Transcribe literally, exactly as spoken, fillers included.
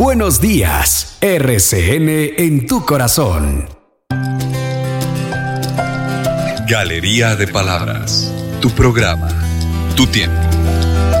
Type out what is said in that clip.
Buenos días, R C N en tu corazón. Galería de Palabras, tu programa, tu tiempo.